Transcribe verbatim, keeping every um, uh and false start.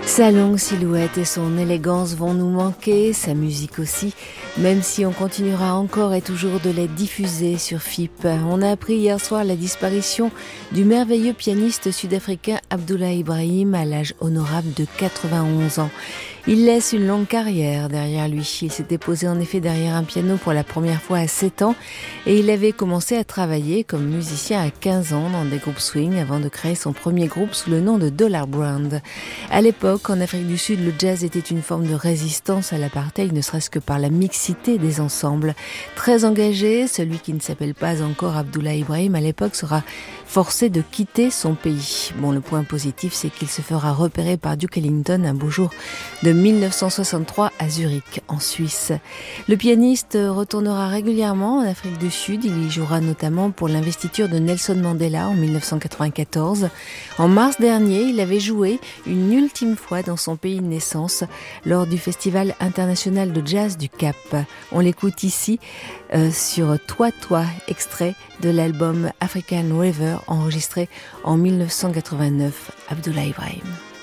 Sa longue silhouette et son élégance vont nous manquer, sa musique aussi, même si on continuera encore et toujours de les diffuser sur F I P. On a appris hier soir la disparition du merveilleux pianiste sud-africain Abdoulaye Ibrahim à l'âge honorable de quatre-vingt-onze ans. Il laisse une longue carrière derrière lui. Il s'était posé en effet derrière un piano pour la première fois à sept ans et il avait commencé à travailler comme musicien à quinze ans dans des groupes swing avant de créer son premier groupe sous le nom de Dollar Brand. À l'époque, en Afrique du Sud, le jazz était une forme de résistance à l'apartheid, ne serait-ce que par la mixité des ensembles. Très engagé, celui qui ne s'appelle pas encore Abdoulaye Ibrahim à l'époque sera forcé de quitter son pays. Bon, le point positif, c'est qu'il se fera repérer par Duke Ellington un beau jour de mille neuf cent soixante-trois à Zurich, en Suisse. Le pianiste retournera régulièrement en Afrique du Sud. Il y jouera notamment pour l'investiture de Nelson Mandela en mille neuf cent quatre-vingt-quatorze. En mars dernier, il avait joué une ultime fois dans son pays de naissance lors du Festival international de jazz du Cap. On l'écoute ici euh, sur Toi Toi, extrait de l'album African River enregistré en mille neuf cent quatre-vingt-neuf, Abdoulaye Ibrahim.